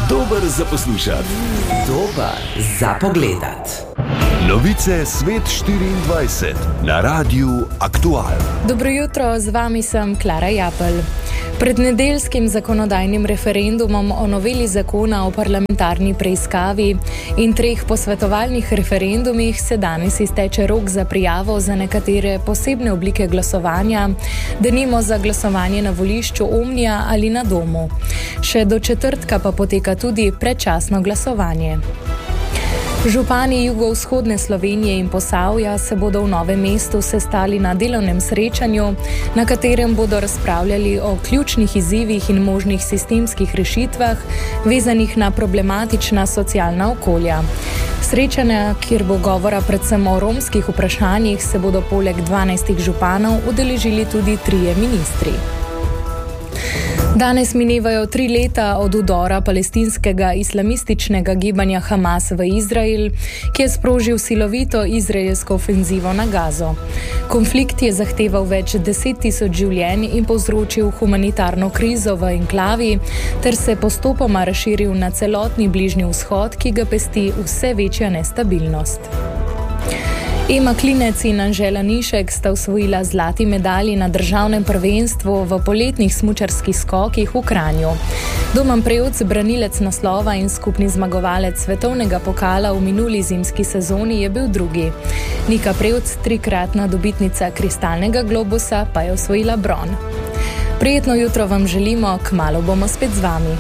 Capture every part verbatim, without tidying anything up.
Dober za poslušati. Dober za pogledati. Novice Svet štiriindvajset na Radiu Aktual. Dobro jutro, z vami sem Klara Japelj. Pred nedeljskim zakonodajnim referendumom o noveli zakona o parlamentarni preiskavi in treh posvetovalnih referendumih se danes izteče rok za prijavo za nekatere posebne oblike glasovanja, denimo za glasovanje na volišču Omnija ali na domu. Še do četrtka pa poteka tudi predčasno glasovanje. Župani jugovzhodne Slovenije in Posavja se bodo v Novem mestu sestali na delovnem srečanju, na katerem bodo razpravljali o ključnih izzivih in možnih sistemskih rešitvah, vezanih na problematična socialna okolja. Srečanja, kjer bo govora predvsem o romskih vprašanjih, se bodo poleg dvanajstih županov udeležili tudi trije ministri. Danes minevajo tri leta od vdora palestinskega islamističnega gibanja Hamas v Izrael, ki je sprožil silovito izraelsko ofenzivo na Gazo. Konflikt je zahteval več deset tisoč življenj in povzročil humanitarno krizo v enklavi, ter se postopoma razširil na celotni Bližnji vzhod, ki ga pesti vse večja nestabilnost. Ema Klinec in Anžela Nišek sta osvojila zlati medalji na državnem prvenstvu v poletnih smučarskih skokih v Kranju. Domen Prevc, branilec naslova in skupni zmagovalec svetovnega pokala v minuli zimski sezoni, je bil drugi. Nika Prevc, trikratna dobitnica kristalnega globusa, pa je osvojila bron. Prijetno jutro vam želimo, kmalu bomo spet z vami.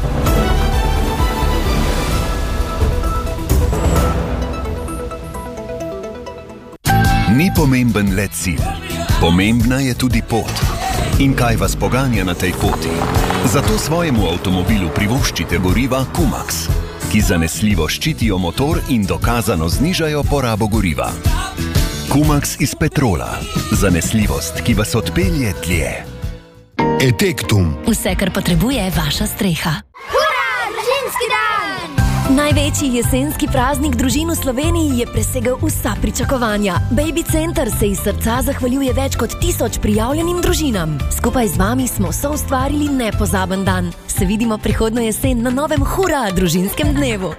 Ni pomemben le cilj, pomembna je tudi pot. In kaj vas poganja na tej poti? Zato svojemu avtomobilu privoščite goriva Kumax, ki zanesljivo ščitijo motor in dokazano znižajo porabo goriva. Kumax iz petrola. Zanesljivost, ki vas odpelje dlje. Etektum. Vse, kar potrebuje vaša streha. Hurra! Družinski dan! Največji jesenski praznik družin v Sloveniji je presegel vsa pričakovanja. Baby Center se iz srca zahvaljuje več kot tisoč prijavljenim družinam. Skupaj z vami smo soustvarili nepozaben dan. Se vidimo prihodnjo jesen na novem Hurra družinskem dnevu.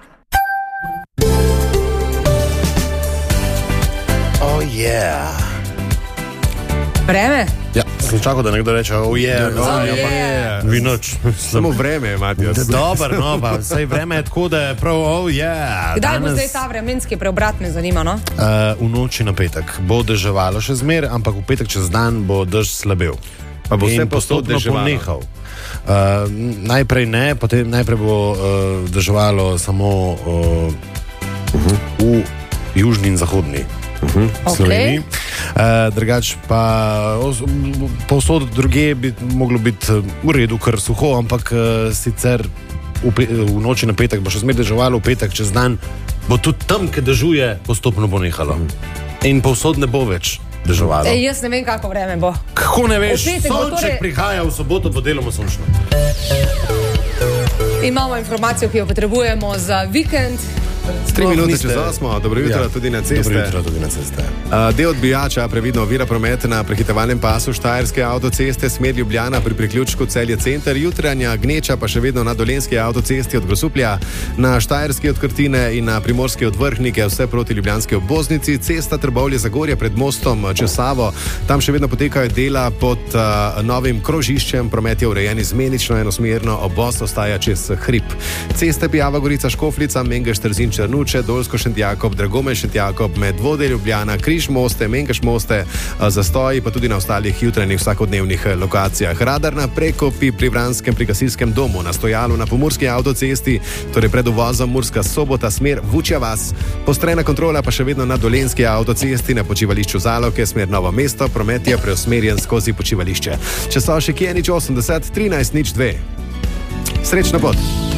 Oh yeah. Vreme? Ja, sem čakal, da nekdo reče, oh yeah, no, oh, ja, pa yeah. vi noč. Samo vreme, Matijas. Dobar, no, pa vsaj vreme je tako, da je prav, oh yeah. Kdaj Danes, bo zdaj ta vremenski preobrat, me zanima, no? Uh, v noči na petek bo deževalo še zmer, ampak v petek čez dan bo dež slabel. Pa bo vse in postopno deževalo. ponehal. Uh, najprej ne, potem najprej bo uh, deževalo samo uh, uh-huh. v južni in zahodni uh-huh. Sloveniji. Okay. Uh, drugač pa povsod druge bi moglo biti v redu, kar suho, ampak uh, sicer v, pe, v noči na petek bo še zmeraj deževalo, v petek čez dan bo tudi tam, kjer dežuje, postopno bo nehalo. In povsod ne bo več deževalo. Ej, jaz ne vem, kako vreme bo. Kako ne veš? Sonček Torej... prihaja v soboto, bo deloma sončno. Imamo informacijo, ki jo potrebujemo za vikend. Tri Sploh minute niste... čez osmo, dobro jutro, ja. tudi na ceste. Dobro jutro tudi na ceste. Uh, del odbijača previdno ovira promet na prehitevalnem pasu Štajerske avtoceste smer Ljubljana pri priključku Celje center, jutranja gneča pa še vedno na Dolenjski avtocesti od Grosuplja, na Štajerski od Krtine in na Primorski od Vrhnike, vse proti ljubljanski obvoznici, cesta Trbovlje-Zagorje pred mostom čez Savo, tam še vedno potekajo dela pod uh, novim krožiščem, promet je urejen izmenično, enosmerno, obvoz ostaja čez hrib. Ceste Pijava Gorica Škofljica, Mengeš Trzin Črnuče, Dolsko Šentjakob, Dragome Šentjakob, Medvode Ljubljana, Križ Moste, Mengeš Moste, zastoji pa tudi na ostalih jutranjih vsakodnevnih lokacijah. Radar na Prekopi pri Vranskem pri gasilskem domu, na stojalu na Pomurski avtocesti, torej pred uvozom Murska Sobota, smer Vučja vas. Postrojna kontrola pa še vedno na Dolenjski avtocesti, na počivališču Zaloke, smer Novo mesto, promet je preusmerjen skozi počivališče. Časovšek je nič osemdeset, trinajst nič dve. Srečno pot!